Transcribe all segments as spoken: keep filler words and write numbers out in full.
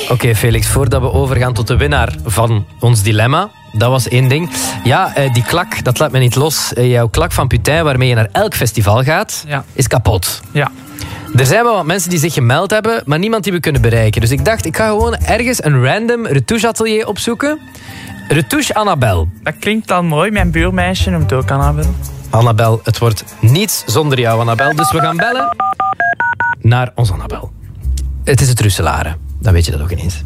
Oké, okay, Felix, voordat we overgaan tot de winnaar van ons dilemma. Dat was één ding. Ja, die klak, dat laat me niet los. Jouw klak van putain, waarmee je naar elk festival gaat, ja. is kapot. Ja. Er zijn wel wat mensen die zich gemeld hebben, maar niemand die we kunnen bereiken. Dus ik dacht, ik ga gewoon ergens een random retoucheatelier opzoeken. Retouche Annabel. Dat klinkt al mooi. Mijn buurmeisje noemt ook Annabel. Annabel, het wordt niets zonder jou, Annabel. Dus we gaan bellen naar ons Annabel. Het is het Russelaren. Dan weet je dat ook ineens.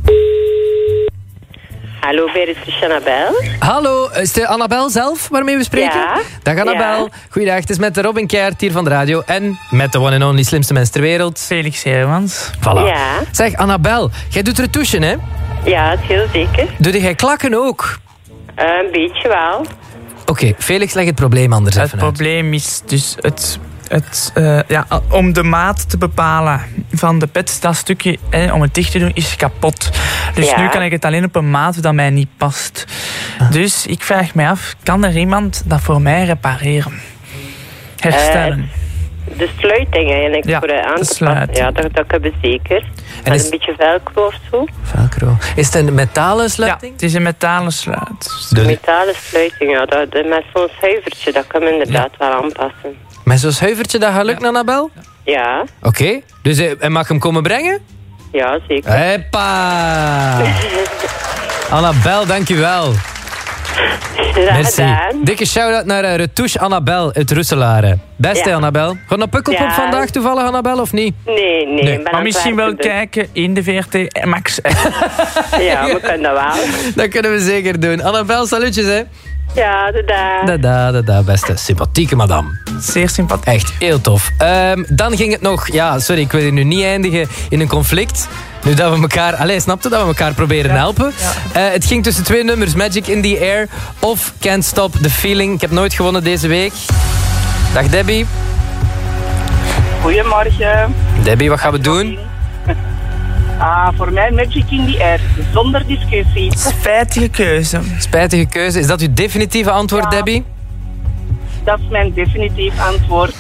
Hallo, weer is het Annabel. Hallo, is het Annabel zelf waarmee we spreken? Ja. Dag Annabel. Ja. Goeiedag, het is met de Robin Keijert hier van de radio. En met de one and only slimste mens ter wereld. Felix Hermans. Voilà. Ja. Zeg, Annabel, jij doet retouchen, hè? Ja, het heel zeker. Doe jij klakken ook? Uh, een beetje wel. Oké, okay, Felix, leg het probleem anders het even uit. Het probleem is dus het... Het, uh, ja, om de maat te bepalen van de pet, dat stukje eh, om het dicht te doen, is kapot. Dus ja. nu kan ik het alleen op een maat dat mij niet past. Ah. Dus ik vraag mij af, kan er iemand dat voor mij repareren? Herstellen? Uh, de sluiting eigenlijk ja, voor aan te passen. Ja, dat, dat hebben we zeker. En is... een beetje velcro of zo. Velcro. Is het een metalen sluiting? Ja, het is een metalen sluit. De metalen sluiting, ja. Dat, met zo'n schuivertje, dat kan we inderdaad ja. wel aanpassen. Met zo'n schuivertje, dat gaat lukken, ja. Annabel? Ja. Oké, okay. Dus hij mag hem komen brengen? Ja, zeker. Heppa! Annabel, dankjewel. Merci. Dikke shout-out naar uh, Retouche Annabel uit Russelaren. Beste ja. Annabel. Gewoon een pukkelpop ja. vandaag toevallig, Annabel, of niet? Nee, nee. nee. Maar misschien wel doen. Kijken in de V R T Max. Ja, we kunnen dat wel. Dat kunnen we zeker doen. Annabel, salutjes, hè. Ja, dada. Dada, dada, beste. Sympathieke madame. Zeer sympathiek. Echt heel tof. Um, dan ging het nog... Ja, sorry, ik wil hier nu niet eindigen in een conflict. Nu dat we elkaar... Allee, snapte dat we elkaar proberen ja. helpen. Ja. Uh, het ging tussen twee nummers. Magic in the Air of Can't Stop the Feeling. Ik heb nooit gewonnen deze week. Dag Debbie. Goedemorgen. Debbie, wat gaan we doen? Ah, voor mij Magic in the Air. Zonder discussie. Spijtige keuze. Spijtige keuze. Is dat uw definitieve antwoord, ja. Debbie? Dat is mijn definitief antwoord.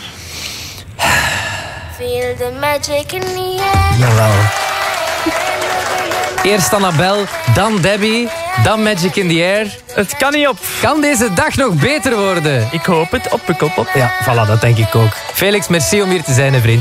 Feel the magic in the air. Jawel. Eerst Annabel, dan Debbie, dan Magic in the Air. Het kan niet op. Kan deze dag nog beter worden? Ik hoop het, op Pukkelpop. Ja, voilà, dat denk ik ook. Felix, merci om hier te zijn, hè, vriend.